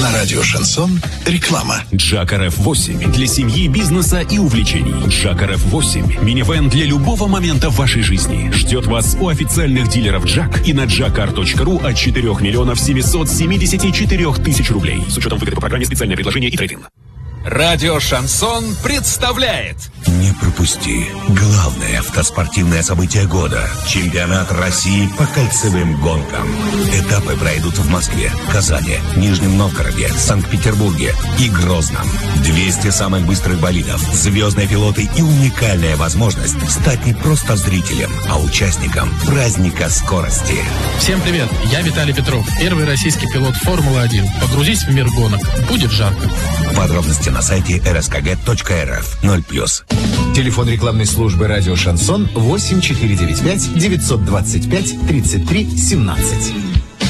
На радио «Шансон» реклама. Джак РФ-8 для семьи, бизнеса и увлечений. Джак РФ-8 – минивэн для любого момента в вашей жизни. Ждет вас у официальных дилеров Джак и на jakar.ru от 4 миллионов 774 тысяч рублей. С учетом выгоды по программе «Специальное предложение» и трейдинг. Радио «Шансон» представляет. Не пропусти главное автоспортивное событие года. Чемпионат России по кольцевым гонкам. Этапы пройдут в Москве, Казани, Нижнем Новгороде, Санкт-Петербурге и Грозном. 200 самых быстрых болидов, звездные пилоты и уникальная возможность стать не просто зрителем, а участником праздника скорости. Всем привет, я Виталий Петров, первый российский пилот Формулы-1. Погрузись в мир гонок, будет жарко. Подробности на сайте rskg.rf 0+. Телефон рекламной службы «Радио Шансон» 8495 925 33 17.